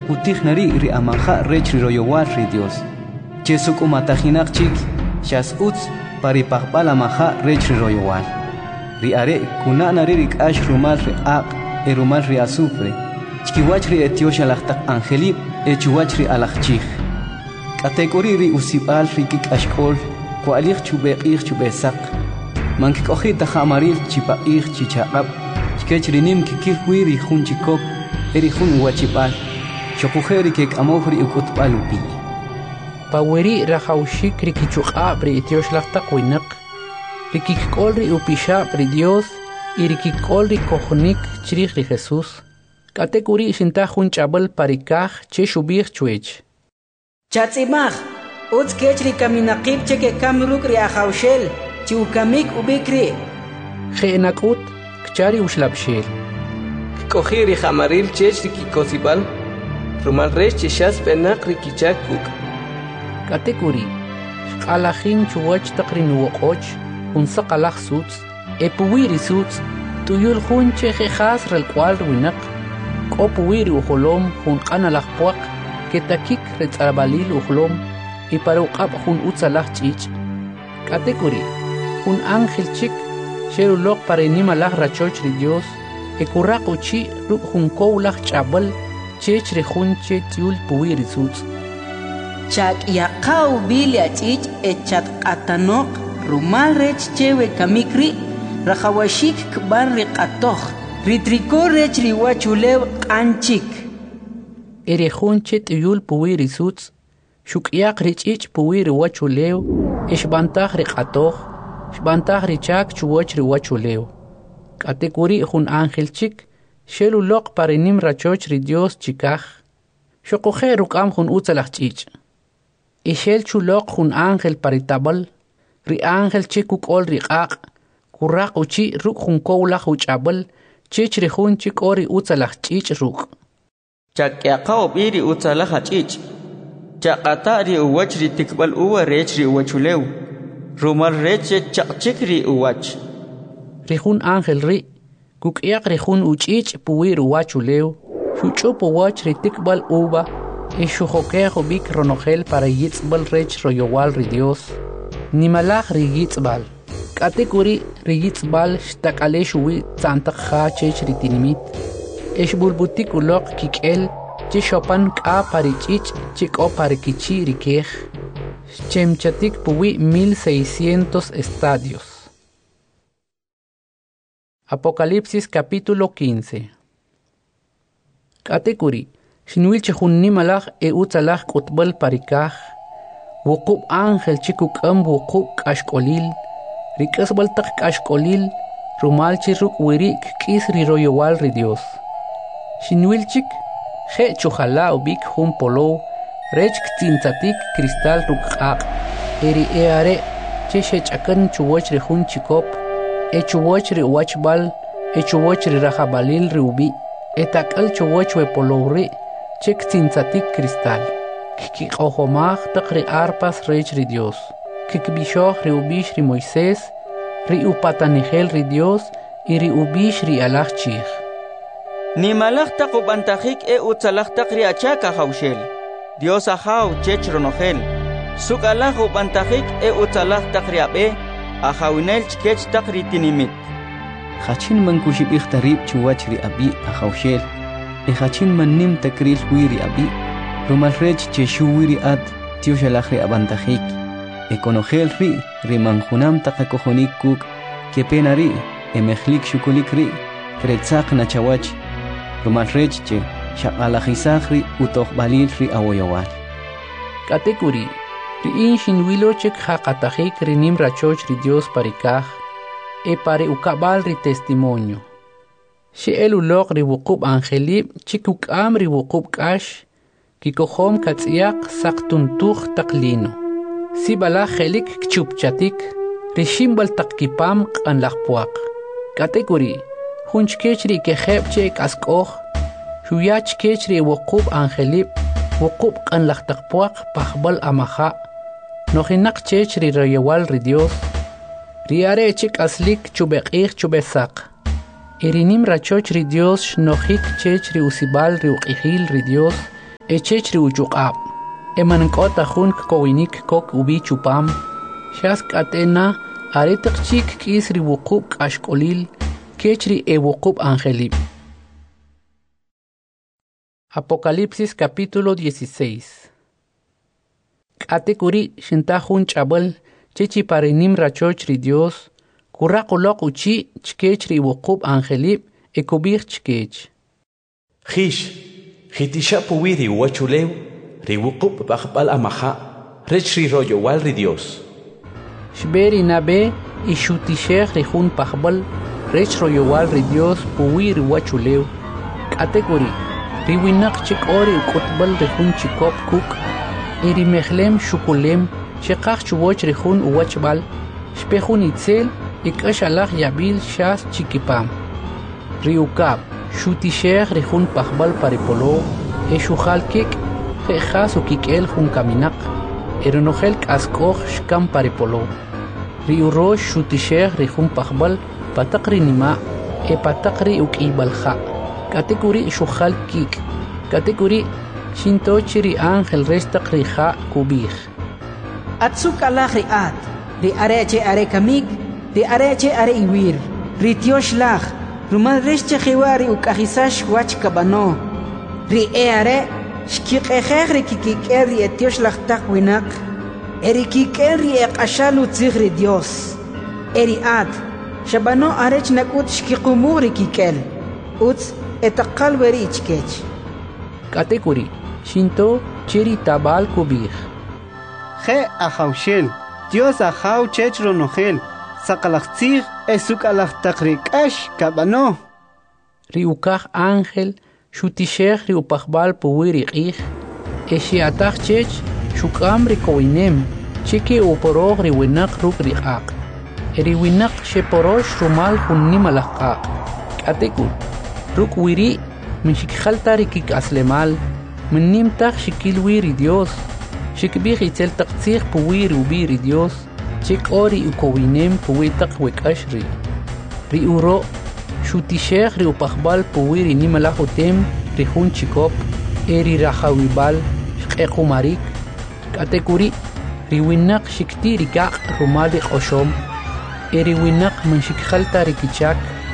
utiknari ri amaja rech ri royowal ri Dios. Chesuk umatajinak chik, shas uts paripakbala maja rech ri royowal. Ri are kunanari ri kash rumal ri aq, erumal ri azufre. Chkiwach ri etiosha lachtak angelib, echuwach ri alachchich. Kategori ri usibal ri kik ashkol, kualich chubeqich chubesak. Mankikoji tajamaril chipaich chichaqab, chkech rinim kikil huiri jun chikop, eri jun uachipal. Chokujeri kek amofri ukutpalupi. Paweri rajaushik rikichuqab ri etiosh lachtak winak. Rikikol ri upishab ri Dios, y rikikol ri kojonik chrich ri Jesús. Kategori shinta jun chabal parikaj che shubich chuech. Chatzimach, uts kech ri kaminaqib cheke kamruk ri ajaushel, chi ukamik ubikri. Jeenakut, kchari ushlabshel. Kikoji ri jamaril chech ri kikosibal, rumal resh cheshas penak ri kichakuk. Kategori, shkalajin chuwach takri nuwokoch, un sakalaj suts, epuwiri suts, tuyul jun cheje jas rel kwal winak, kopuwiri ujolom jun kanalaj puak, ketakik retzarabalil ujlom, y para uqab jun utzalaj chich. Kategori, jun ángel chik, sherulok para inimalaj rachoch ri Dios, ekuraq uchi ruk jun koulaj chabal, chech ri jun che tiul puwiri suts. Chak yaqaw bilia chich echat qatanok, rumal rech chewe kamikri, rajawashik kbar ri qatoch, ritriko rech ri wachulew qanchik. Erejun chet yul puwiri suts, shukyak richich puwiri wachulew, ishbantaj ri qatoch, shbantaj ri chak chuwach ri wachulew. Kategori jun ángel chik, shelu loq parinim rachoch ri Dios chikaj, shokoje rukam jun utzalaj chich. Ishel chuloq jun ángel paritabal, ri ángel chikuk ol ri qaq, kuraq uchi ruk jun kowlaj uchabal, chich ri jun chik ori utzalaj chich ruk. Chakyaqaw biri utzalaj chich. Chaqata ri uwach ri tikbal uwa rech ri uwachulew. Rumal rech chaqchik ri uwach. Ri jun ángel ri, kukyaq ri jun uchich puwir uwachulew, shuchup uwach ri tikbal uba, ishujokejo bik ronogel para yitzbal rech royowal ri Dios. Nimalaj ri yitzbal. Kategori ri yitzbal shtakale shuwi tzantak ha chech ri tinimit. Eshbulbutik ulok kikel, che shopan ka parichich, chiko parikichi rikej. Chemchatik puwi 1600 estadios. Apocalipsis capítulo 15. Kategori, shinwil chehun nimalaj utzalaj kutbal parikaj, wukub ángel chikuk wukub kashkolil, rikasbal tak kashkolil, rumal chiruk wirik kis ri royowal ri Dios. Shinwil chik, je chujala ubik jun polo, rech ktintzatik cristal rukaq, eri eare, che shechakan chuwach ri jun chikop, chuwach ri uachbal, chuwach ri rajabalil ri ubi, etakal chuwach we polo ri, che ktintzatik cristal. Kikojomaj tak ri arpas rech ri Dios, kikbishoj ri ubish ri Moisés, ri upatanijel ri Dios, y ri ubish ri alaj chij. Nimalaj takubantajik utzalaj tak ri achaka jaushel. Dios ajaw chech ronogel. Sukalaj ubantajik utzalaj tak ri abe, ajawinel chkech tak ri tinimit. Hachin man kushibich tarib chuwach ri abi ajaushel. Hachin man nim takril huiri abi. Rumal rech che shuwiri ad tioshalaj ri abantajik. Ekonogel ri manjunam takakojonik kuk, kepena ri, emejlik shukulik ri, kretzak nachawach. Rumal rech che shaqalajizaj ri utojbalil ri awoyowal. Kategori, ri inshin wilochek haqatajik ri nim rachoch ri Dios parikaj, pare ukabal ri testimonio. She elulok ri wukub angelib chikukam ri wukub kash, kikohom katziak saktuntuj taklino. Sibala helik kchupchatik, rishimbal takkipam qanlaqpuaq. Kategori, hunchkechri kejepche kaskoj, huyach kechri wukub angelib, wukub qanlaqtaqpuaq pahbal amaja, nojinak chechri royewal ri Dios, riare chik aslik chubeqij chubesak. Irinim rachoch ri Dios nojik chechri usibal ri uqijil ri Dios, echechri uchuqab emankota jun kowinik kok ubi chupam shas katena aretiq chik kisri wuqub kashkolil kechri wuqub angelib. Apocalipsis capítulo 16. Katekuri shintajun chabal chichi parinim rachochri Dios kuraqulok uchi chkechri wuqub angelib ekubir chkech. Khish khitisha puwiri wachulew ri wuqub baqbal amaha rechri royo walri Dios. Shberi nabe ishutishech ri jun paqbal rech royo walri Dios puwiri wachulew. Katekuri riwinak chik ori ukutbal rihun chikop kuk iri mehlem shukulem shiqaq chuwoch rihun uwachbal shpehun itzel ikash alach yabil shas chikipam riukab shutishech rihun pahbal paripolo eshuhal kik jejas ukikel jun kaminak eronohel kaskoj shkam paripolo riurosh shutishech rihun pahbal patakri nima patakri ukibalja Katekuri shuhal kik. Katekuri shinto chiri ángel restaq rija kubij. Atsuk alaj riat. Ri areche are kamik. Ri areche are iwir. Ri tiosh laj. Rumal resche jiwari ukajisash wach kabano. Ri are shkik ejegri kikiker ri etiosh laj tak winak. Eri kiker ri ekashalu tzigri Dios. Eri at. Shabano arech nakut shkikumuri kikel. Uts etaqal weri ichkech. Katekuri shinto chiri tabal kubij. Je ahaushel Dios ahau chechro nogel sakalachtzig esuk alachtakrikash kabano. Riukaj ángel shutishech riupajbal puwiri qij eshiatach chech shukam rikowinem chiki uporog riwinak ruk riqaq. Eriwinak sheporosh rumal hunnim alaqaq. Katekuri Ruk wiri min shikhaltari kik aslemal min nimtaq shikilwiri Dios shikbih itzel taqtzig puwiri ubiri Dios chik ori ukowinem puwitaq wekashri ri uro shutishech ri upaqbal puwiri nimalahutem ri jun chikop eri rahawibal shqequmarik katekuri ri winak shikti rikaq rumal riqoshom eri winak min shikhaltari kichak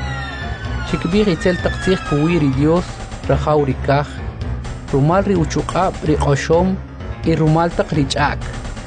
shikbih itzel taqtzig puwiri Dios rajaw rikaj rumal ri uchuqab ri qoshom y rumal taq richak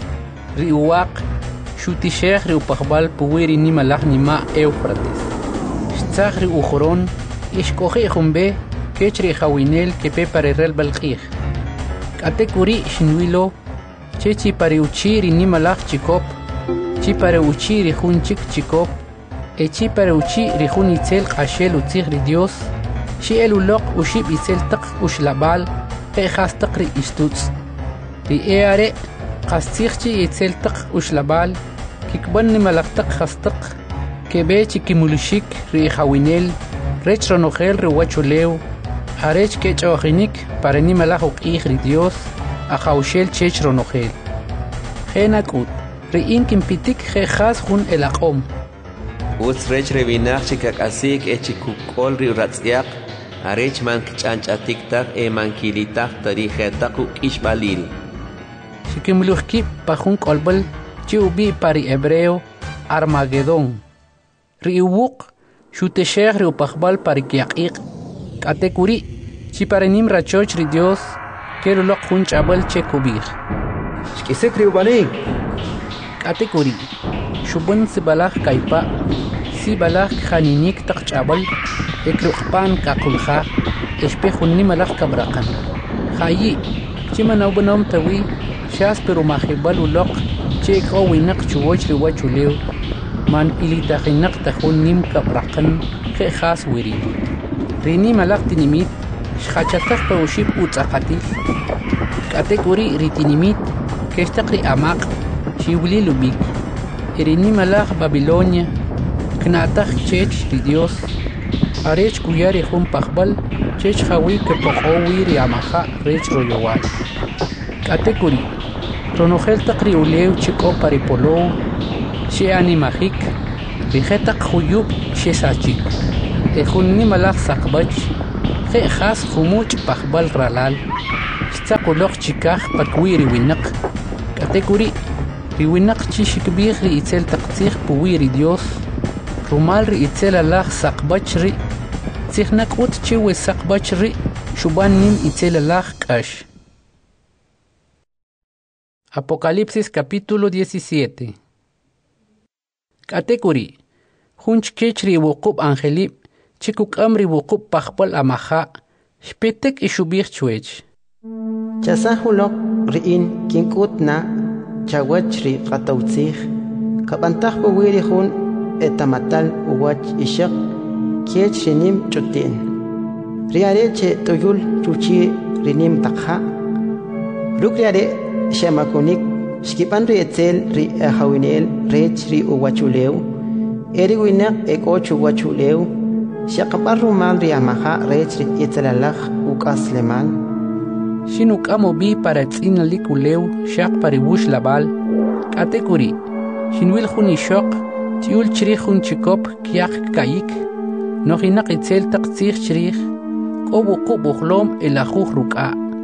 ri uwaq shutishech ri upaqbal puwiri nimalaj nima Eufrates shtzaj ri ujoron ishkoji jumbe kech ri jawinel kepe parerel balqij katekuri shinwilo chechi pare uchi ri nimalaj chikop chi pare uchi ri jun chik chikop echi para uchi rihun itzel qashel utzig ri Dios shi eluloq ushib itzel taq ushlabal qejas taq ri istutz ri eare qastigchi itzel taq ushlabal kikban nimalaq taq khastaq kebechi kimulishik ri jawinel rech ronogel ri wachulew arech kechojinik para nimalaq uqij ri Dios ajawshel chech ronogel jenakut ri inkin pitik jejas jun elaqom Uts rech revinach chikakasik echikukol ri ratzyak arech man kchanchatiktak mankilitak tarijetaq ukishbalil. Shikimluhki pajun kolbal chi ubi pari hebreo Armagedón. Ri uwuq shuteshech ri upaqbal pari kiaqiq katekuri chi parenim rachoch ri Dios keruloq jun chabal chekubij. Shkisek ri ubalin. Katekuri shubun sibalaj kaipa sibalaj khaninik taq chabal ekruqpan kakulja espejun nimalaj kabraqan khayi chimanaw banom tawi shas pero mahibal uloq cheko winak chuwoch ri wachulew man ilitajinak tajun nim kabraqan khas wiri rini malaq tinimit shkhachataj pawshib utzaqatil katekuri ritinimit kestaqri amaq shiwli lubik Irini malach Babilonia, knataj chech ri Dios, arech kuyari jun paqbal, chech hawi que poqowi ri amaja rech royowal. Katekuri, ronogel taqri ulew chiko paripolo, she animajik, rijetak huyub she sachik. Ejunni malach sakbach, je khas khumuch paqbal ralal, tsaqoloq chikaj pakwi riwinaq katekuri riwinaq chi shikbih ri itzel taqtzij puwi ri Dios rumal ri itzel alaj saqbach ri tzijnaqut chi we saqbach ri shuban nim itzel alaj k'ax. Apocalipsis capítulo 17. Katekuri junch kech ri wuqub angelib chikukam ri wuqub pajpal amaja shpitek ishubih chwech chasahulok riin kinkut na chawach ri qatawtzij kabantaj puwiri jun etamatal uwach ishaq kech rinim chutin riare che tuyul chuchi rinim takha rukriare shamakunik shkipan ri etzel ri hawinel rech ri uwachuleu eri winak eko chuwachuleu shaqapar rumal ri amaja rech ri etzelalaj ukasleman shinuk amo bi para tzina likuleu shaq paribush labal katekuri shinwil jun ishok tiul chrij jun chikop kiaq kayik nojinak itzel taqtzij chrij qobu qubuhlom elajuj ruk'a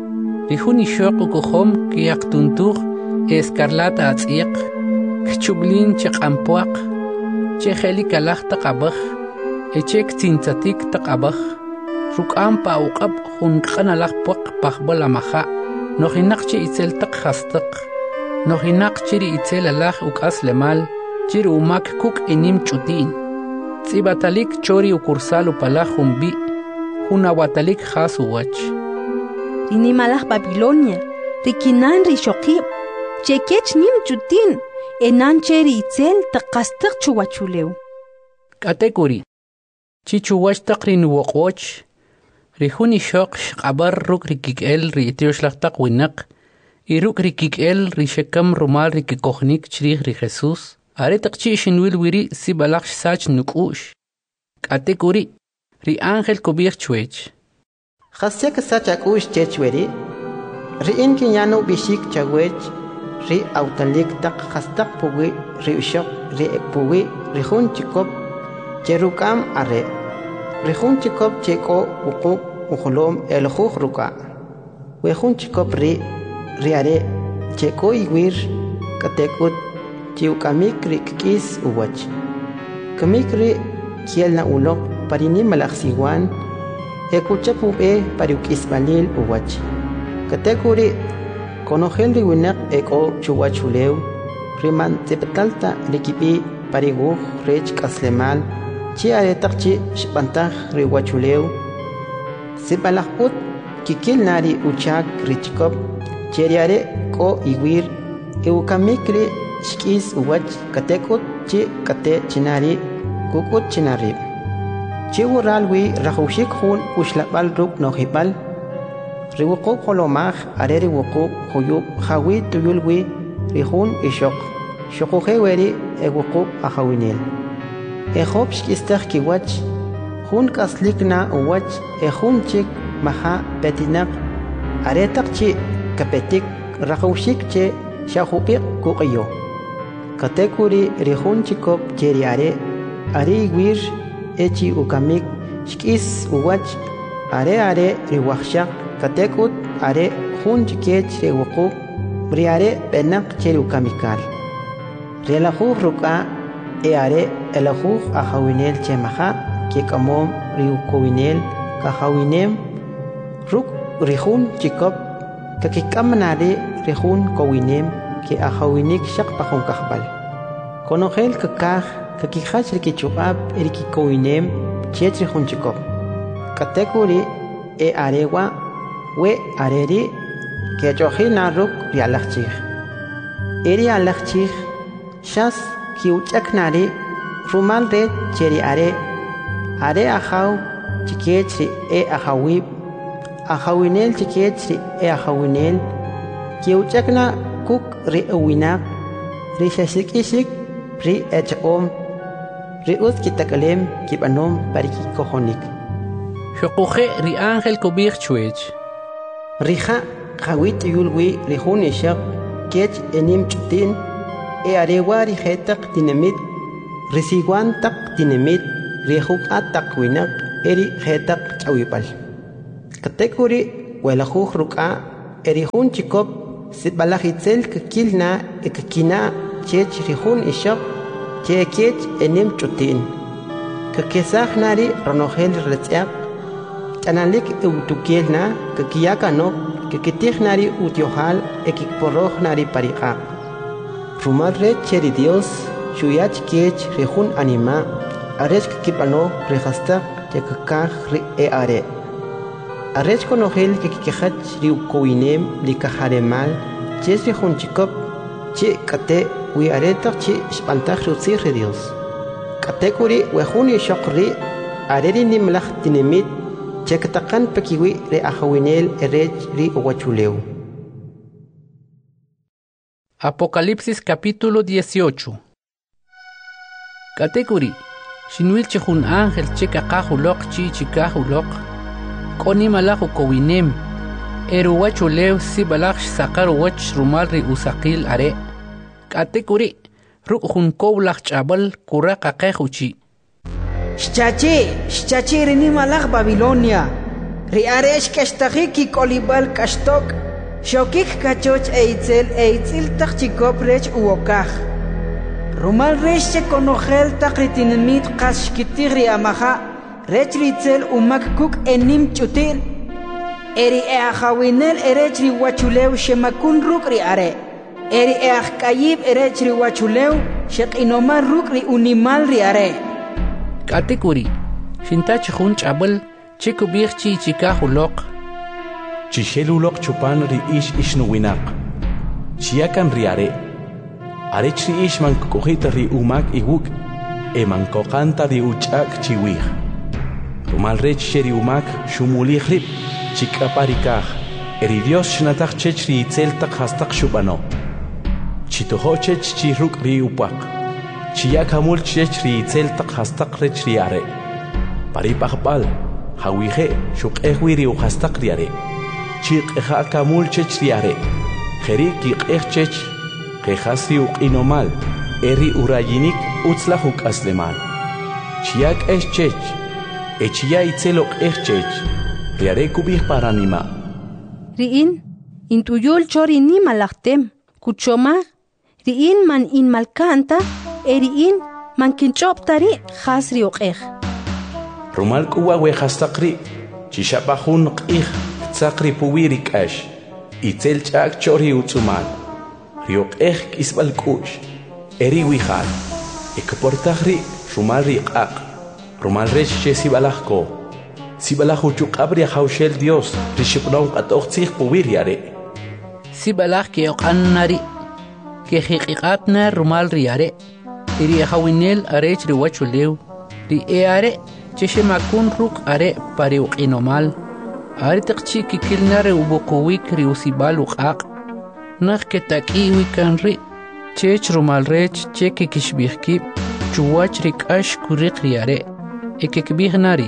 ri jun ishok ukuhom kiaq tuntuj escarlata atz'iq kchublin chiq'ampuaq chejelik alaj taqabaj echek tzintatik taqabaj ruk'am pa uqab jun q'an alaj puaq pajbal amaja nojinak chi itzel taq jastaq nojinak chiri itzel alaj uk'as lemal chiri umak kuk enim chutin tzibatalik chori ukursal upalaj jumbi jun awatalik jas uwach rinimalaj Babilonia rikinan rishoqib chekech nim chutin enan cheri itzel taqastaq chuwachuleu katekuri chichuwach taqrin woqwoch rihun ishok shqabar ruk rikik'el ri itioxlaj winaq y ruk rikik'el ri shekam rumal rikikojnik chrij ri Jesús are taqchi shinwil wiri sibalaj sach nuk'ux katekuri ri ángel kubij chwech khasyak sach akush chechweri ri inki nyano bishik chawech ri autalik taq khastaq puwi ri ushok ri puwi ri jun chikop cherukam are ri jun chikop cheko uqub ukhulom el khuj ruka we jun chikop ri are cheko iwir katekut chiukamik ri kis uwach kamik ri kielna ulok parini malaksiwan ekuchapu e pariukis balil uwach katekuri konojel ri winak eko chuwachuleu riman tepetalta rikipi pariguj rech kaslemal chi aretaqchi shpantaj ri wachuleu sipalajput kikil nari uchak richkop cheriare ko iwir eukamikri shkis uwach katekut chi kate chinari kukut chinari chi uralwi rajushik jun ushlabal ruk nojibal riwuqu qolomaj are riwuqu huyub jawi tuyulwi rihun ishok shokujeweri ewuqu ajawinel ejob shkistaj kiwach jun kaslikna uwach ejun chik maha petinak aretak chi kapetik rajushik che shajupiq kuqiyo katekuri rihun chikop cheriare ari wir echi ukamik shkis uwach are riwajshaq katekut are jun chikech rewuqu riare penak cherukamikal relajuj ruka are elajuj ajawinel chemaja kekamom riukowinel kahawinem ruk rihun chikop kakikamnare rihun kowinem ke ajawinik shaq pajun kahbal konojel kakaj kakijach rikichubab erikikowinem chech rihun chikop katekuri arewa we areri ke chojina ruk rialachchij eri alachchij shas kiuchaknari rumal re cheri are ajaw chikechri ajawib ajawinel chikechri ajawinel kiuchakna kuk ri uwinak ri shashikishik ri echom ri uskitakalem kibanom parikikojonik shokuje ri ángel kubij chwech rija jawit yulwi rihun ishaq kech enim chutin arewa rijetaq dinamit risiguan taq dinamit rijuk ataq winak eri jetaq chawipal katekuri welajuj ruka erihun chikop sitbalajitzel kikilna ekikina chech rihun ishok chekech enim chutin kakesaj nari ronojel retziak chanalik eutukielna kakiyakano kakitij nari utiohal ekikporoj nari pariqaq rumal red cheri Dios shuyach kech rihun anima arech kikipano rehastak chekakaj ri are arech konojel kikikejach riukowinem likajaremal ches rihun chikop che kate wi aretak che spantaj rutzir Dios kate kuri wejuni shokri areri nimlaj tinemit chekatakan pekiwi re ajawinel erech ri uwachuleu. Apocalipsis capítulo 18. Katekuri, Shinuil chehun ángel chekakahulok chichikahulok, konimalaju kowinem, eruwachuleu sibalaj sakaruwach rumalri usakil are. Katekuri, rukjun kowlaj chabal kurakakajuchi. Shchachi rinimalaj Babilonia, riaresh kashtahiki kolibal kashtok, shokik kachoch eitzil takchikop rech uokaj. Rumal rech chekonojel takritinimit kashkitigri amaja, rech ritzel umakkuk enim chutin. Eri eajawinel erech riwachuleu shemakun rukri are. Eri eajkayib erech riwachuleu shekinomar rukri unimal ri are. Katekuri, shintach jun chabal chikubir chichikahulok. Chishelulok chupan ri ish nuwinak. Chiakan riare. Arech ri ish man kukujita ri umak iwuk. Man kokanta ri uchak chiwih. Rumal rech sheri umak shumuli rip. Chikaparikaj. Eri Dios shnatak chech ri itzeltak hastak shubano. Chitoho chech chiruk ri upak. Chiakamul chech ri itzeltak hastak rech ri are. Paripakbal. Hawije shukehwi ri uhastak ri are. Chik kamul chech riare, Jeri kik chech, Kejasri inomal, Eri urayinik utzlahuk aslemal. Chiak chech, Echia itzelok chech, Riare kubih paranima. Riin, intuyul chori ni malachtem, kuchomar, Riin man in malkanta, Eriin man kinchoptari jasri okej. Rumal kuwa wejastakri, Chishapahun qih. Sakri puwiri kash, itzel chak chori utzumal, riok kisbal kush, eri wihal, ekportahri, rumal riqaq, rumal rech sibalahko, sibalahu chukabri haushel Dios, rishipnon atoxih puwiri are. Sibalah ke oqannari, ke hiqiqatna rumal riare, iri hawinel arech riwachuleu, ri eare, cheshemakun ruk are pariuq inomal. Artiqchi kikilnare ubukuwik riusibal uqaq. Nakh ketakiwi kanri. Chech rumal rech cheki kishbihkib. Chuwach rikash kuriq riare. Ekekbihnari.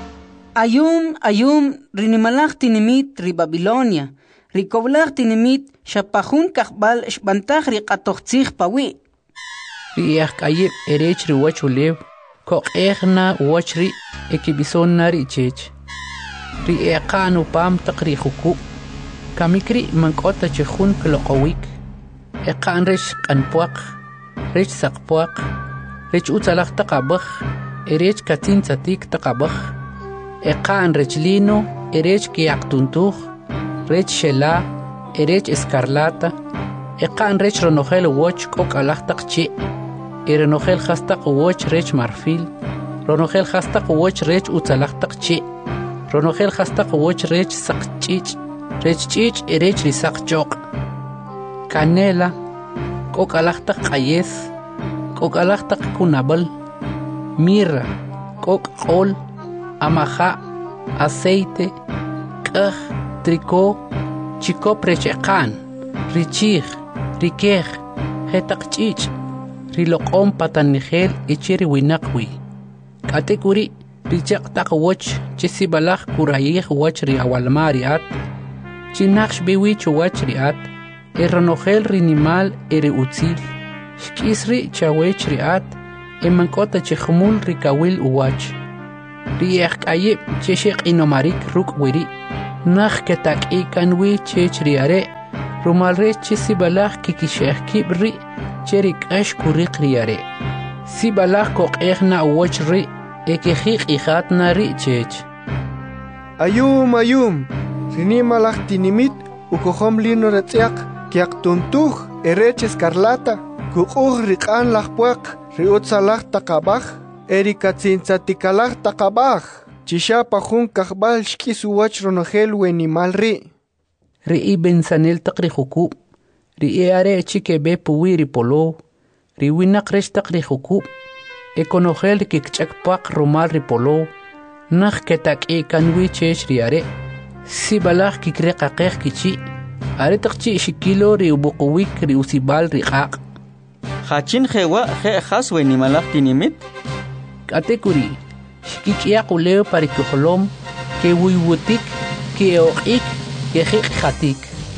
Ayum rinimalach tinimit ri Babilonia. Rikoblach tinimit shapahun kakbal shbantach riqatoxtzih pawi. Riyak ayib erech riwachulev. Kok ehna wachri ekibisonari chech. Ri eqanu pam taqri khuku kamikri mankota chkhun kloqawik eqan resh qanpuaq resh saqpuaq resh utalaq taqabakh erech katin tsatik taqabakh eqan rechlino erech kiyaqtuntuj resh shela erech escarlata eqan resh ronojel woch kokalaq taqchi erenojel khastaq woch resh marfil ronojel khastaq woch resh utalaq taqchi Ronojel hastaq woch rech saqchich, erech risaq choq. Canela, kokalaqtaq qayes, kokalaqtaq kunabal, mirra, kok qol, amaja, aceite, qaj, tricó, chikop recheqan, richij, rikej, hetaqchich, riloqom patanigel ichiri winaqwi. Katekuri Richaq taqwoch chisibalaj kurayij wach riawalmariat chinaqsh biwich wach riat erronojel rinimal ere utzil shkisri chawech riat emankota chejmul rikawil uwach riyak ayib cheshiq inomarik ruk wiri Nach ketak ikanwi chech riare. Rumal rech che sibalach kikishech kibri. Cherik ash kurik riare. Sibalach kok na uwach ri. Ekejik ijat na ri chech. Ayum. Rini malach tinimit. Ukohom lino retziak. Kiak tuntuj. Erech escarlata. Kukuj rikan lachpuak. Riut salach takabach. Erikatzintzatikalach takabach. Chishapa jun kahbal shkisuwach ronogel wenimal ri. Ri bensanel takri hukub. Ri are chike be puwiri polo. Ri winak resh takri hukub. Ekonogel kikchakpak rumal ri polo. Nach ketak kanwi chech ri are. Sibalach kikre kakech kichi. Are takchi shikilo ri ubukuwik ri usibal ri kak. Hachin jewa je has wenimalach tinimit. Katekuri. Shkikia kuleo parikuholom. Ke wiwutik. Ke oik. Ke hatik.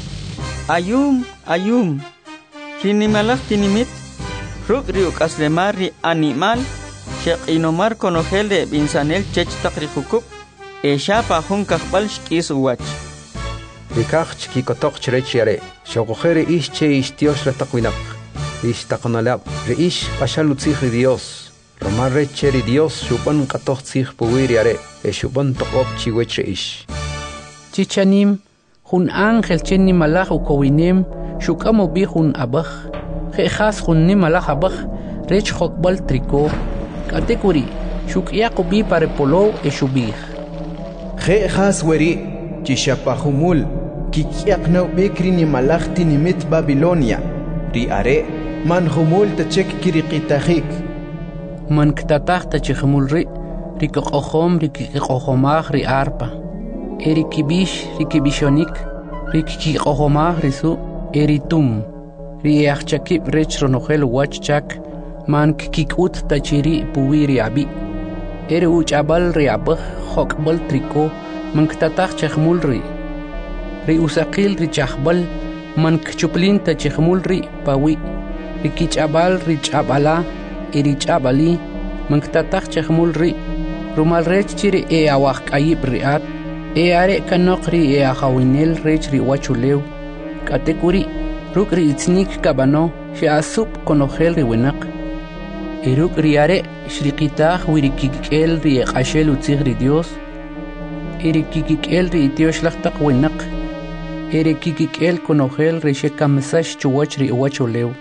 Ayum. Rinimalach tinimit. Ruk riuk aslemar ri animal. Shek inomar konogel de binsanel chech takri hukub. Shapa jun kahbal shkis uwach. Rikach chkikotok chrech yare. Shokojere ish che ish tios retakwinap. Ish takonalab. Re ish pashalutzich ri Dios. Romar reche ri Dios shupan katoch tzich puwir yare. Shupan tokop chiwech re ish. Chichanim. Jun ángel chen ni malach ukowinem. Shukamo bi jun abach. Jejas jun ni malach abach. Rech hokbal triko. Katekuri. Shukiako bi pare polo shubich. Jejas weri. Chishapahumul. Kikiaknau bekri ni malach tinimit Babilonia. Ri are. Man humul tachek kirikitahik. Man ktatach tachikmul ri. Rikokohom rikikohomach ri arpa. Erikibish rikibishonik. Rikikohomach risu. Eritum. Riachchakib rech ronogel wachchak. Man kikut tachiri puwiri abi. Eri uchabal ri abach. Hokbal triko. Man ktatach chakmul ri. Ri usakil ri chakbal. Man kchuplin tachikmul ri pawi. Ri kichabal ri chabala. Eri chabali. Man ktatach chakmul ri. Rumal rech chiri awak ayib riat. Are kanok ri ahawinel rech ri wachuleu. Katekuri. Ruk ri itznik kabano. She asup konogel ri winak. Eruk ri are shrikitach wirikikel ri ekashel utzig ri Dios. Erikikikel ri itioshlachtak winak. Erikikikel konogel ri shekamisash chuwach ri wachuleu.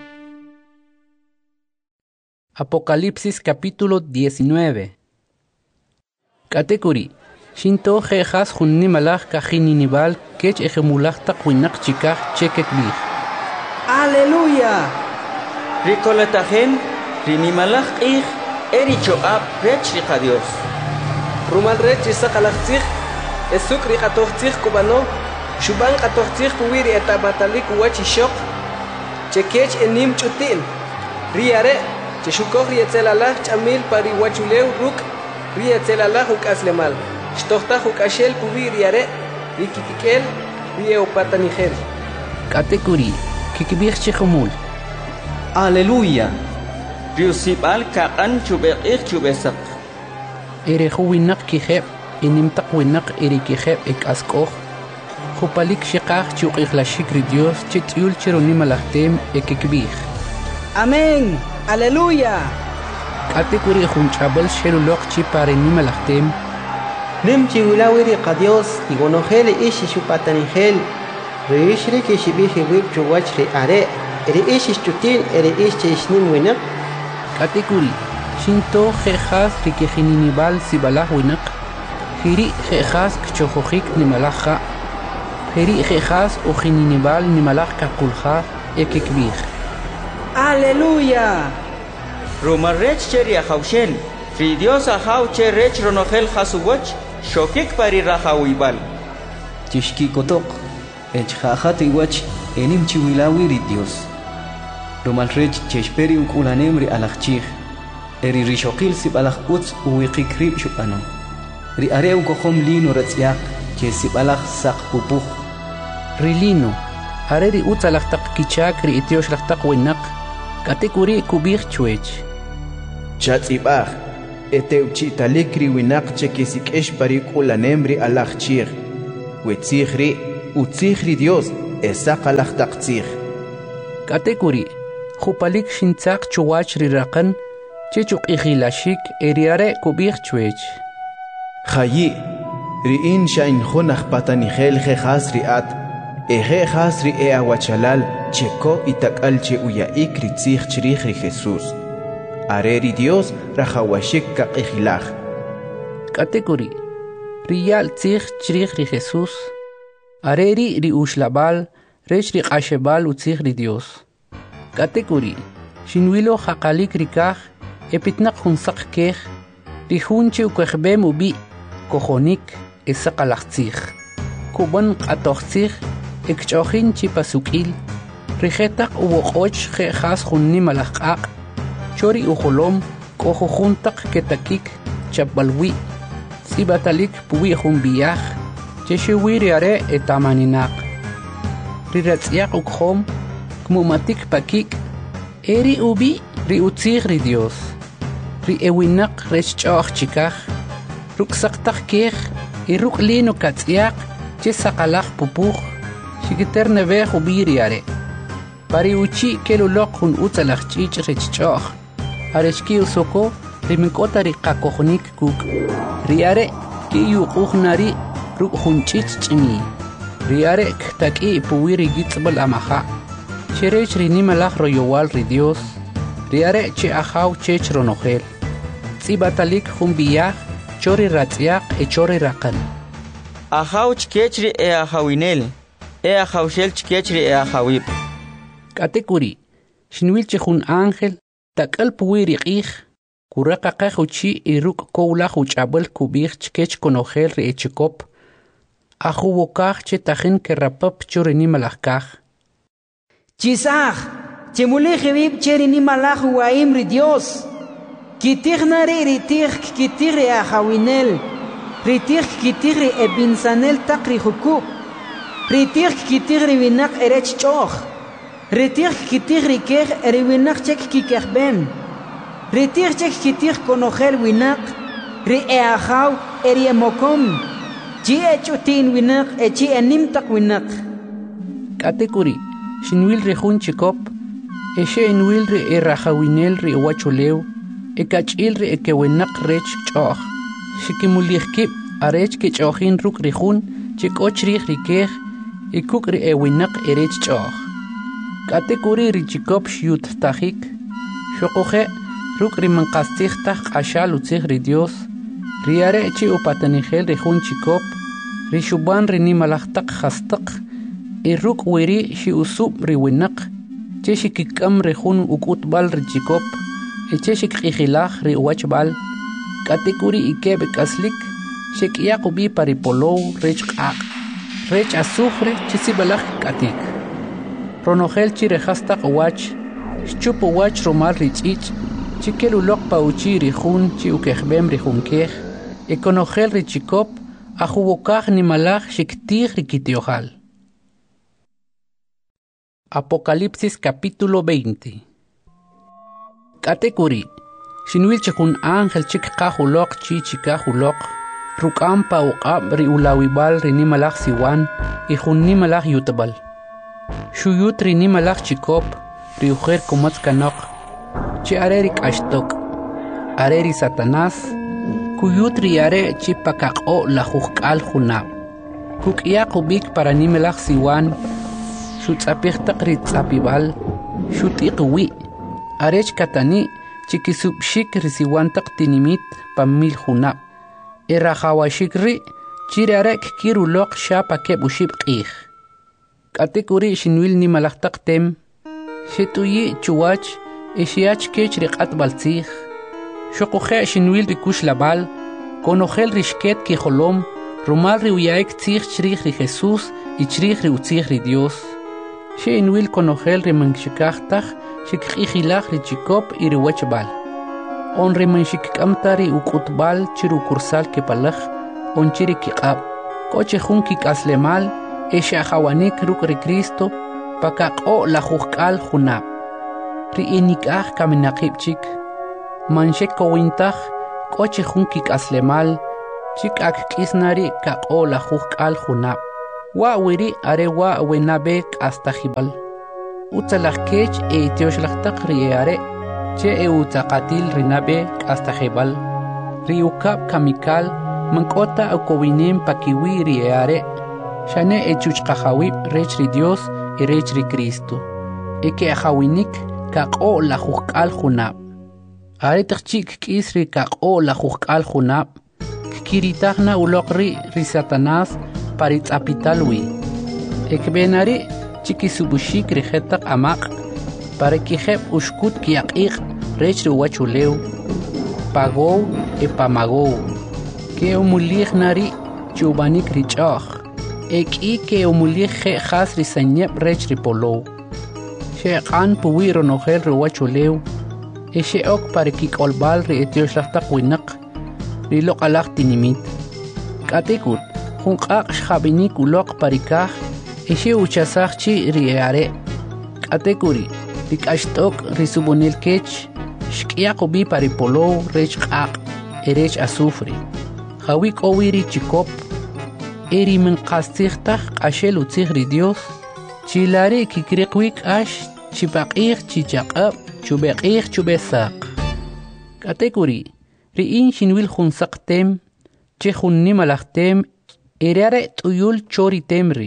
Apocalipsis capítulo 19. Katekuri. Shinto jejas junni malach kajininival kech ejemulach takwinak chikach chekekbih. Aleluya. Ricolatajen, rinimalach ich, erichoab, rech rica Dios. Rumal rech isakalachtzich, esuk ricatochtzich kubano, shuban katochtzich puwiri etabatalik uwachishok, chekech enim chutin, riare, cheshukoj rietzelalach chamil pari wachuleu ruk, rietzelalach ukaslemal. Shtochtach ukashel puwiri are, rikikikel, rieopatanigel. Katekuri, kikibich chejumul. Aleluya. Riusibal kakan chubekich chubesak. Erejuwinak kijeb, inimtak winak erikijeb ek askoh. Jupalik shikach chukichlashik ri Dios chityul chironimalachtem ekikbich. Amén. Aleluya. Katekuri junchabal sherulok chiparenimalachtem. Nem chiwilawiri qadios igonogel ishi shupatanigel. Reishri kishibihi wib chuwach ri are. Eri ishi chutin eri ishi ishnim winak. Katekuri. Shinto jejas rikijininibal sibalah winak. Hiri jejas kchojohik nimalaja. Hiri jejas ujininibal nimalaj kakulja ekikbich. Aleluya. Rumarech cheri ahaushel. Ri Dios ahau che rech ronogel hasuwach. Shokik pari rahawibal. Chishkikotok. Echjajat iwach enim chiwilawiri Dios. Rumal rech cheshperi ukulanem ri alachchich. Eri rishokil sibalach utz uwikikrib shupano. Ri are ukohom lino retziak che sibalach sak pupuch. Rilino. Are ri utz alachtak kichak ri itiosh lachtak winak. Katekuri kubich chuech. Chatzibach. Ete uchitalik ri winak che kisikesh pari kulanem ri alachchir. wetzihri utzihri Dios esaqalaqtaqtzih. Katekuri, jupalik shintzaq chuwach riraqan, chechuk ikhilashik eriare kubich chwech. Khayi, ri'in shain khunaq patanijel jejas ri'at, ejejas ri'e awachalal cheko itakal che uyaik ritzih chrih ri Jesús. Areri Dios rajawashik kaqijilaj. Katekuri, riyal tzih chrih ri Jesús. Areri ri ushlabal, rech ri qashebal utzih ri Dios. Katekuri, shinwilo haqalik rikaj, epitnaq hunsak kej, ri hunche ukejbem ubi, kojonik, esaqalaqtzih. Kuban qatoqtzih, ekchojin chipasukil, rijetaq uwoqoch jejas junni malaqaq, chori ujolom, kojojuntaq ketakik, chapbalwi, sibatalik puwi jumbiyaj, cheshiwiri are etamaninaq. Riratziyaq ukhom, kmumatik pakik, eri ubi ri utzih ri Dios. Ri ewinaq rechchoj chikaj, ruksaqtaq kej, iruk lino katziyaq, chesaqalaq pupuj, shikiter nevej ubi ri are. Pari uchi keluloq hun utzalaq chich rechchoj, arechki usoko, ri minkota ri qakojonik kuk, ri are ki yuquj ruk hun chich chimi. Riare ktaki puwiri gitzbal amaja. Cherech rinimalaj royowal ri Dios. Riare che ajaw chech ronojel. Tzibatalik jumbiyaj, chori ratziak e chori rakan. Ajaw chkechri e ajawinel. E ajawshel chkechri e ajawib. Katekuri, shinwil chehun ángel, takal puwiri qij, kuraka qajuchi iruk kowlaj uchabel kubij chkech konojel ri echikop. Ajuwokaj chetajin kerrapap chorini malajkaj. Chisaj, chemuleje vib cherini malaj waim ri Dios. Kitij nari ritij kitij ri ajawinel. Ritij kitij ri ebinsanel takri hukub. Ritij kitij ri winak erech choj. Ritij kitij ri kej eri winak chek kikejben. Ritij chek kitij konojel winak. Ri e ajaw eri emokom. Chi echutin winak e chi animtak winak. Katekuri, shinwil ri hun chikop, e shenwil ri e rajawinel ri wachuleu, e kachil ri e kewinak rech choj. Shikimulihkip arech ke chojin ruk ri hun, chikoch ri kej, e kuk ri e winak e rech choj. Katekuri ri chikop shiut tajik, shokoje ruk ri mankastijtaj ashal utzih ri Dios. Riare chi upatanijel ri hun chikop, ri shuban ri nimalajtaq jastaq, iruk wiri shi usub ri winak, che shikikam ri hun ukutbal ri chikop, e che shikijilaj ri uachbal, katekuri ikeb kaslik, shikiyak ubi paripolow rech qaq, rech azufre chisibalaj katik. Ronojel chi ri jastaq uach, shchup uach rumal ri chich, chikelulok pa uchi ri hun chi ukejbem ri hun kej, ekonojel ri chikop, ajuwokaj nimalaj shiktij ri kitiojal. Apocalipsis capítulo 20. Katekuri, shinwil chekun ángel chik qajulok chi chikajulok, rukam pa uqab ri ulawibal ri nimalaj siwan, y jun nimalaj yutbal. Shuyut ri nimalaj chikop, ri ujer komatz kanok, chi areri kashtok, areri Satanás, kuyut riare chi pakaqo la jujkal junab. Kukia kubik para nimelaj siwan, shutzapirtaq ri tzapibal, shutiqwi, arech katani, chikisubshik ri siwantaq tinimit pamil junab. Erajawashik ri, chirarek kirulok shapa kebushib qij. Katekuri shinwil nimalajtaq tem, shituyi chuwach, ishiach kech ri qatbaltzij, shokoje shinwil ri kush labal, konojel ri shket ki jolom, rumal ri uyaik tzij chrij ri Jesús y chrij ri utzij ri Dios. Shinwil konojel ri manshikajtaj, shikijilaj ri chikop y ri wechbal. On ri manshikkamta ri ukutbal chiru kursal kepalaj, on chiri kiqab. Koche jun kikaslemal, eshajawanik ruk ri Cristo, pakaqo la jujkal junab. Ri inikaj kaminaqibchik, manshek kowintaj, koche jun kikaslemal, chik ak kisnari kaqo la jujkal junab. wa wiri are wa wenabe hasta jibal utalak kech e tioslak ri are che e utaqatil rinabe hasta jibal riukap kamikal mankota akowinem pakiwi ri are shane e chuchqahawib rech ri Dios e rech ri Cristo e ke ahawinik kaqo la juqal junab are tachik kisri kaqo la juqal junab kiritagna uloqri ri Satanás parit apitalwi ekbenari chikisubushik ri khetaq amaq para kijeb ushkut kiaqiq rech ri wachuleu pagou e pamagou ke umulig nari chubanik ri chaq eki ke umulig khas ri sanyeb rech ri polo sheqan puwiro nohel ri wachuleu e sheok para kikolbal ri etioslaqtaq winaq ri loqalaq tinimit katikut junqaq xabinik uloq parikaj e she uchasaq chi ri are katekuri ri kashtok ri subonel kech shqiaq bi pari polo rech qaq erech azufre khawik owiri chikop eri min qastigta qashel utzig ri Dios chilari kikriqwik ash chibaqig chichaqab chubeqig chubesaq katekuri ri in shinwil khunsaqtem che khunni malaqtem erare tuyul chori temri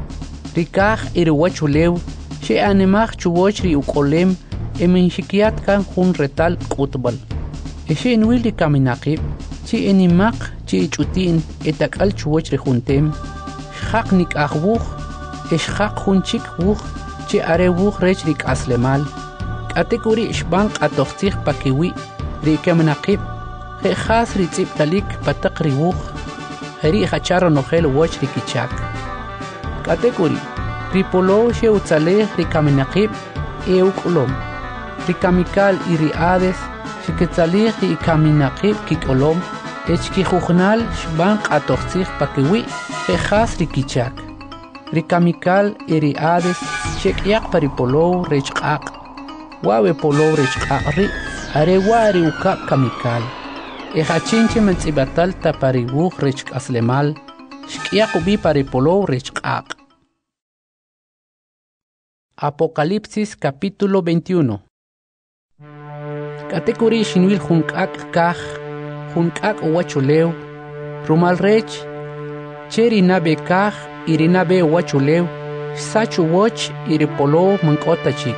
rikaj irwachulew she animaj chuwoch ri uqolem emin shikiat kan khun retal qutbal she inwil ri kaminaqib chi animaq chi chutin etakal chuwoch ri khuntem khaqnik akhbuq eshkhaq khunchik buq chi are buq rech ri aslemal katekuri shbanq atoxtig pakiwi ri kaminaqib khas ri tsiptalik pataqri buq heri hacharo nohel woch ri kichak katekuri ripolo she utzale ri kaminaqib e uqlom ri kamikal i ri ades shiketzali ri kaminaqib kikolom echki khugnal shbanq atoxtig pakiwi khas ri kichak ri kamikal i ri ades shekyaq paripolo rechqaq wawe polo rechqaq ri are wari ukap kamikal e hachinche mentsibatal taparibuq rech aslemal shqiaq bi paripolo rechqaq. Apocalipsis capítulo 21. Katekuri shinwil junkak kaj junkak wachuleu rumal rech cheri nabe kaj irinabe wachuleu sachu woch iripolo mankota chik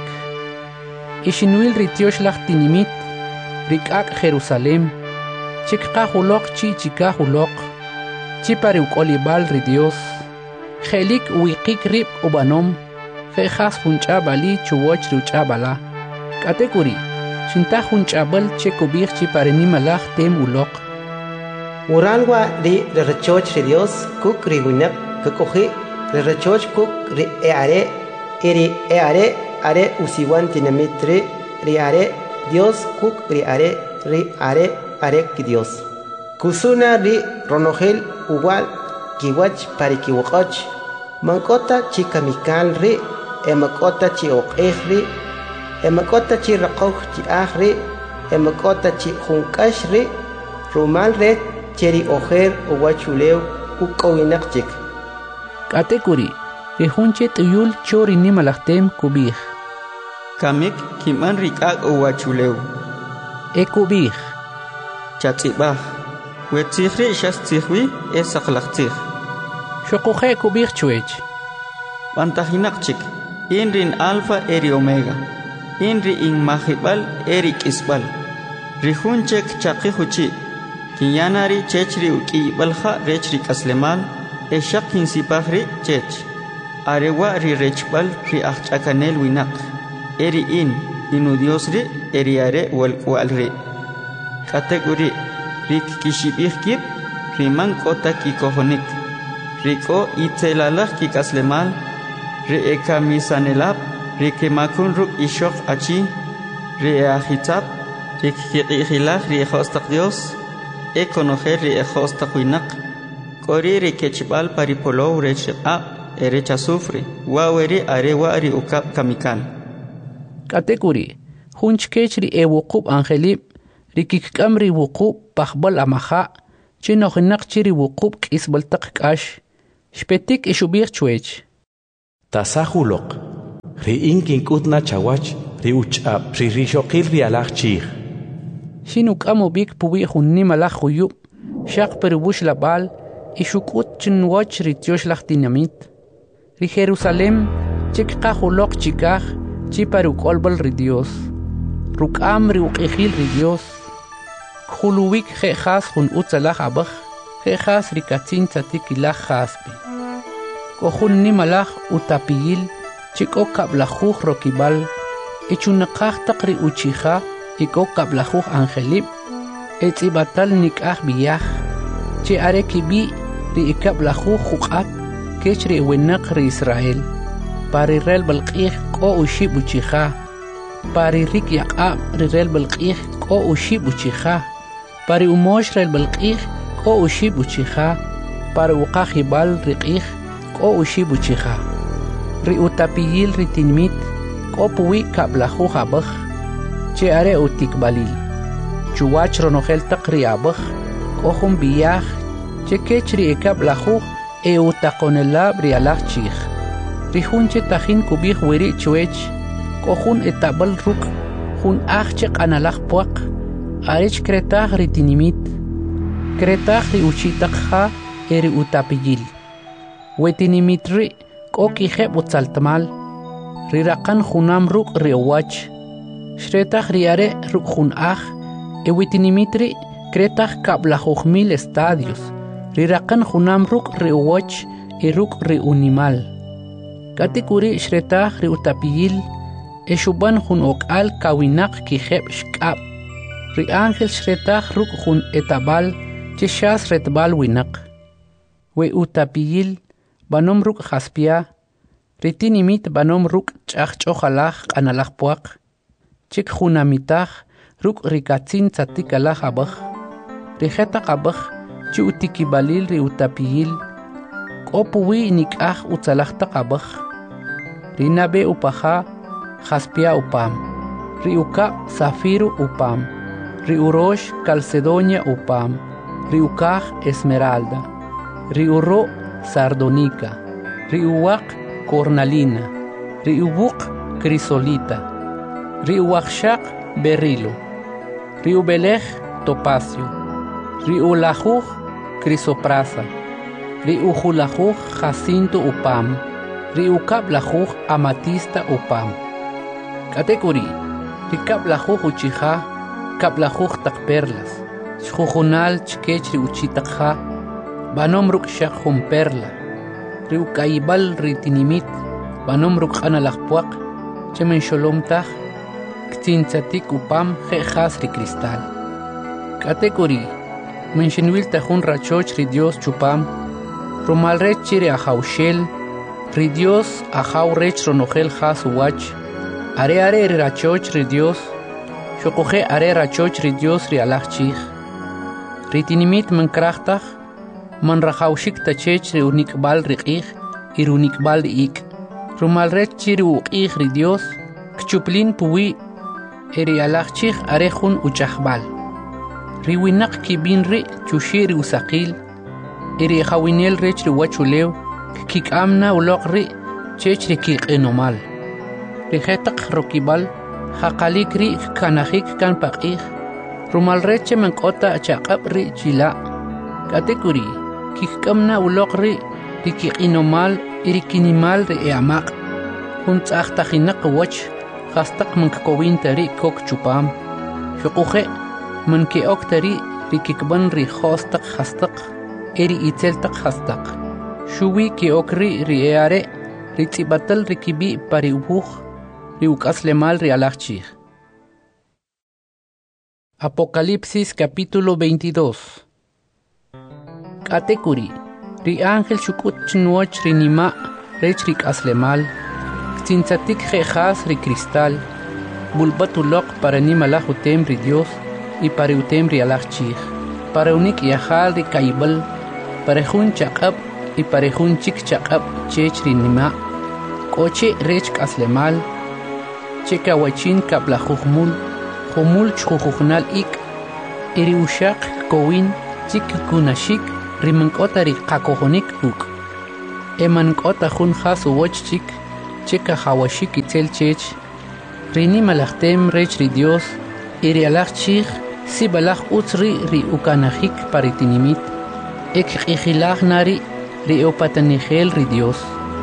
ishinwil ritiosh tinimit rikak Jerusalem chikqa hulok chi chika hulok chi pari uqolibal ri Dios khelik wiqik rib ubanom khas hunch'abali chuwoch ruch'abala katekuri shinta hunch'abal chekubir chi pari nimalaj tem ulok Uralwa ri rechoch ri Dios kuk ri winap kukohi ri rechoch kuk ri eare iri eare are usiwan tinamitri ri are Dios kuk ri are ki Dios kusuna ri ronogel uwal kiwach parikiwaqach mankota chikamikal ri emakota chi oqej ri emakota chi raqoj chi aj ri emakota chi junkash ri rumal red cheri ojer uwachulew uqowinaq chik katekuri ri hunche tuyul chori nimalajtem kubij kamik kiman rik'aq uwachulew kubij chatzibaj wetzihri shastzihwi esaqlaqtzih shoqoje kubij chuech bantajinaqchik inrin alfa eri omega inri in mahibal eri kisbal rihunchek chaqihuchi kinyanari chechri uq'ibalja rechri kaslemal eshaqin sipajri chech arewa ri rechbal ri ahch'akanel winaq eri inu diosri eri are walqwalri kategori rik kishibihkib riman kota kikohonik riko itzelalaj kikaslemal ri ekamisanelab rikemakun ruk ishok achi ri ahitab rik kiqihilaj ri hostaq Dios ekonojer ri hostaq winaq kori ri kechbal paripolo recha erecha sufre waweri arewa ri ukap kamikal kategori hunchkech ri ewuqub angelib rikikam ri wuqub pajbal amaja chinoqinaq chi ri wuqub q'isbaltaq k'ash Shpetik ishubir chwech. Tasahulok. Ri inkin kutna chawach. Ri uchab. Ri rishokil ri alach chich. Shinuk amobik puwi hunni malach huyu. Shak perubush labal. Ishukut chinwach ri tiosh lach dinamit. Ri Jerusalem. Chik kahulok chikach. Chiparuk olbal ri Dios. Rukam ri uqihil ri Dios. Khuluwik khas hun utzalach abach. Khas ri katzin tzatik ilach khaspi. Kohun ni malach utapiyil. Chiko kablajuj rokibal. Echunakach takri uchija. Iko kablajuj angelib. Etzibatal nikach biyach. Che arekibi ri ikablajuj jukat. Kech ri wenak ri Israel. Pari rel balqih ko ushib uchija. Pari rik yaqab ri rel balqih ko ushib uchija. Pari umosh rel balqih ko ushib uchija. Pari uqajibal riqih ko ushib uchija. Ri utapiyil ri tinmit ko puwi kablajuj abaj. Che are utikbalil. Chuwach ronojel taqri abaj. Ko jun biyaj. Che kech ri ikablajuj e utakonelab ri alach chich. Rijunche tajin kubij wiri chwech, kohun etabal ruk, hun achchek analach puak, arech kretach ritinimit, kretach ri uchitakha eri utapiyil. Wetinimit ri kokiheb utzaltamal, rirakan junam ruk ri owach, shretach riare ruk hun ach, wetinimit ri kretach kablajuchmil estadios, rirakan junam ruk ri owach e ruk ri unimal. Katikuri shretach ri utapiyil, eshuban hun okal kawinak kijeb shkab. Ri ángel shretach ruk hun etabal, cheshas retbal winak. We utapiyil, banom ruk jaspia, ritinimit banom ruk chach chojalach analach puak. Chik hunamitach ruk rikatzin tzatikalach abach. Rijetak abach, chi utikibalil ri utapiyil, Opuwi nikach utzalach takabach. Rinabe upaha, jaspia upam. Riuka zafiru upam. Riurosh calcedonia upam. Riukach esmeralda. Riuro sardonica. Riuwak cornalina. Riubuk crisolita. Riuwakshak berilo. Riubelech topacio. Riulajuj crisoprasa. Riujulajuj jacinto upam. Riukablajuj amatista upam. Categorí. Rikablajuj uchija. Kablajuj takperlas. Chjujunal chkech riuchitakja. Banom rukshak perla. Riukaibal ritinimit. Banom rukanalakpuak. Chemen sholomtaj. Ktintzatik upam jejas ricristal. Categorí. Menshenwil tajun rachoch ri Dios chupam. Romalrech chire ajaushel. Ri Dios ajaurech ronogel jas uwach. Are ri rachoch ri Dios. Shokoje are rachoch ri Dios ri alachchich. Ritinimit mankrachtaj. Man rajaushik tachech ri unikbal riqij. Ir unikbal ik. Romalrech chire uqij ri Dios. Kchuplin puwi. Eri alachchich arejun uchajbal. Riwinak kibin ri chushiri usaqil. Eri jawinel rech ri wachulew. Kik amna ulok ri chech ri kik enomal. Rijetak rokibal. Hakalik ri kanajik kan paqij. Rumal reche mankota chaqab ri chila. Katekuri. Kik amna ulok ri kik enomal. Iri kinimal ri eamak. Huntzach tajinak wach. Hastak mankakowin tari kok chupam. Shukuje. من كي أكتري ريكيكبن ري خاستق خاستق إري إتلتق خاستق شوي كي أكري رياري ريتيباتل ريكيبي باري وبوخ ريوك أسلمال ري ألاخشيخ. Apocalipsis capítulo 22. Categorí. Ri ángel shukut chnuach ri nima rech rik aslemal. Ktintzatik jejas ri cristal. Bulbatulok para nima lajutem ri Dios. Y para utem rialachchich, para unik yahal ri kaibal, para jun chakab y para jun chik chakab chech rinima, coche rech kaslemal, cheka wachin kablajujmul, jumul chujujnal ik, iri ushak kowin chik kunashik rimankota ri kakohonik uk, eman kota jun has uwochchik cheka hawashik itzel chech rini malachtem rech ri Dios iri alach chich si balach utzri ri ukanajik paritinimit ek ikhilach nari ri opatanigel ri Dios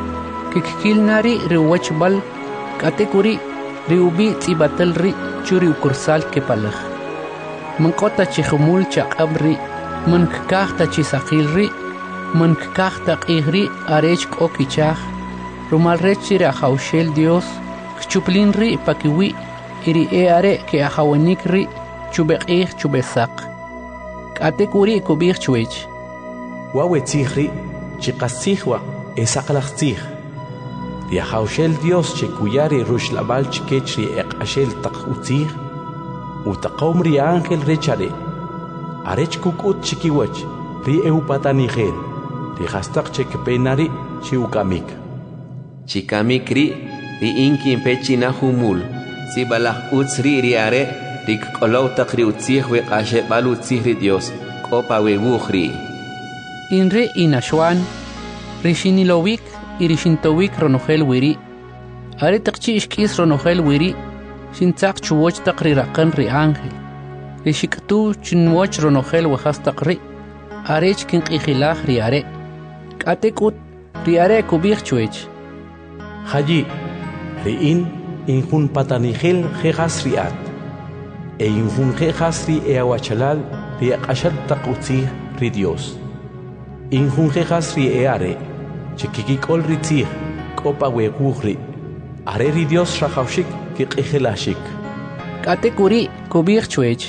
kikil nari ri wachbal katekuri ri ubi tsibatel ri churi ukursal kepalach man kota chikhumul chaqabri man kakta chisakilri man kakta qihri arech kokichach rumal rechiri ahaushel Dios kchuplinri pakiwi iri are ke ahawanikri chubeqih chubesak katekuri kubich chuech wawe tzihri chiqasihwa esaqlaqtzih riahaushel Dios chekuyari rushlabal chikechri eqashel taqutzih utaqom ri ángel rechare arech kukut chikiwach ri eupatanigel ri hastaq chekpenari chiukamik chikamikri ri inkin pechina humul si balach utzri ri are ri kolow taqri utzih we qashe balu utzih ri Dios kopa we bukhri inre inashwan rishinilowik irishintowik ronogel wiri are taqchi ishkis ronogel wiri shintzaq chuwoch taqri raqan ri ángel rishiktu chinwoch ronogel wahas taqri arech kin qihilach ri are katekut ri are kubich chuech hayi ri injun patanigel jejas riat injun jejas ri eawachalal ri aqashal taqutzi ri Dios injun jejas ri are chikikikol ri tzih kopa wekuhri are ri Dios rajawshik kiqihilashik katekuri kubich chuech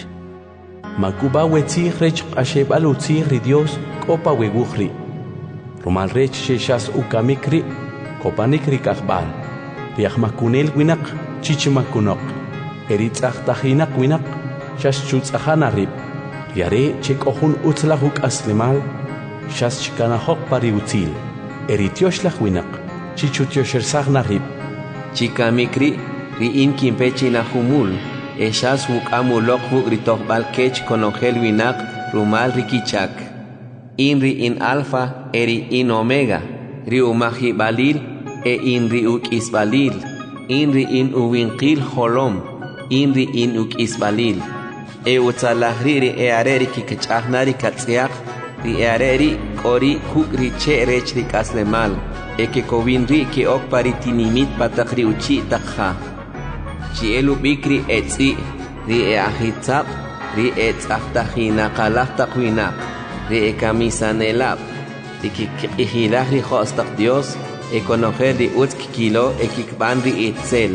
makuba wetzih rech qashebal utzih ri Dios kopa wekuhri rumal rech sheshas ukamikri kopanikri kakbal riahmakunel winak chichimakunok eritzach tahinak winak shas chutzahana rib riare chekohun utzlahuk aslimal shas chikanahok pari utzil eritioshlah winak chichutioshelsagna rib chikamikri ri inkin pechina humul eshas wukamulok huk ritokbal kech konogel winak rumal rikichak inri in alfa eri in omega ri umahi balil inri uk isbalil inri in uwinqil holom inri in uk isbalil utzalahri ri areri kikchahnari katsiak ri areri kori huk ri che rech ri kaslemal ke kowinri ke ok paritinimit patakri uchi takha chielu bikri etzi ri ahitzab ri etzaftahina qalahtaquina ri kamisanelab ikikihilaj ri khostak Dios conocer ri utk kilo ekikban ri itzel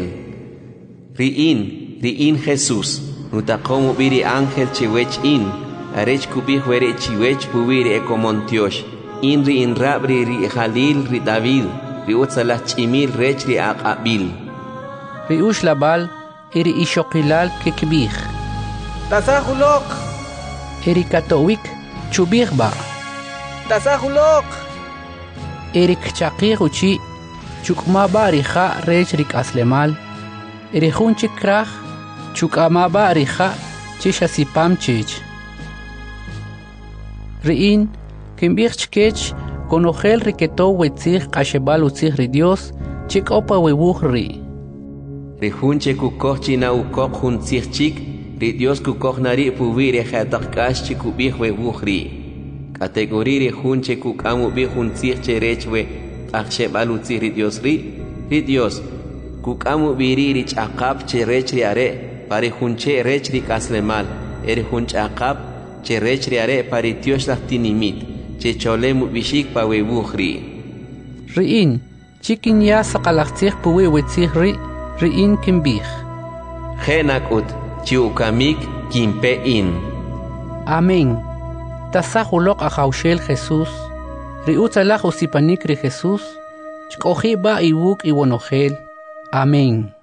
ri in Jesús nutaqomu biri ángel chiwech in arech kubi huere chiwech pubiri ekomontiosh in ri in rabri ri Jalil ri David ri utzalah chimil rech ri aqabil ri ushlabal iri ishokilal kekbih tasahulok iri katowik chubih ba tasahulok iri kchaqih uchi chukma barija rech rik aslemal iri junchik kraj chukama barija chishasipam chich riin kimbih chkech konogel riketo wetzih qashebal utzih ri Dios chikopa webuj ri Rihunche kukoh china ukok hun chik ri Dios kukoh nari pubire khatakash chikubih we bukhri kategori rihunche kukamu bi hun cherechwe akshe baluzi ri Dios kukamu biri ri chaqab cherechri are pare hunche rechri kaslemal hunch aqab cherechri are pare Dios lahtinimit checholemu bishik pa we bukhri riin chikin ya saqalaqtih puwe wetzih ri riin kimbih Genakut chiukamik kimpein Amén tasahulok ahaushel Jesús riutzalaj usipanik ri Jesús chkoji ba iwuk iwonogel Amén